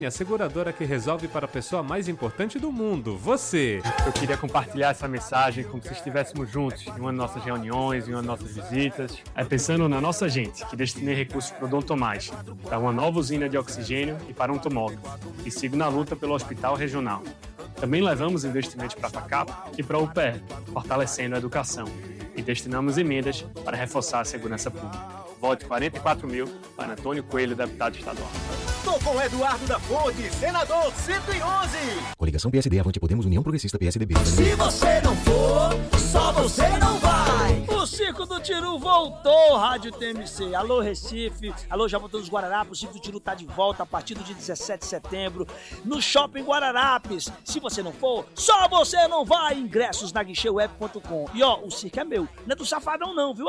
A seguradora que resolve para a pessoa mais importante do mundo, você. Eu queria compartilhar essa mensagem como se estivéssemos juntos em uma de nossas reuniões, em uma de nossas visitas. Pensando na nossa gente, que destinei recursos para o Dom Tomás, para uma nova usina de oxigênio e para um tomógrafo. E sigo na luta pelo Hospital Regional. Também levamos investimentos para a FACAP e para a UPR, fortalecendo a educação. E destinamos emendas para reforçar a segurança pública. Vote 44 mil para Antônio Coelho, deputado estadual. Tô com Eduardo da Fonte, senador 111. Coligação PSD, Avante Podemos, União Progressista, PSDB. Se você não for, só você não vai. O Circo do Tiru voltou, Rádio TMC. Alô, Recife. Alô, Jaboatão dos Guararapes. O Circo do Tiru tá de volta a partir do dia 17 de setembro no Shopping Guararapes. Se você não for, só você não vai. Ingressos na guicheuweb.com. E ó, o circo é meu. Não é do Safadão não, viu?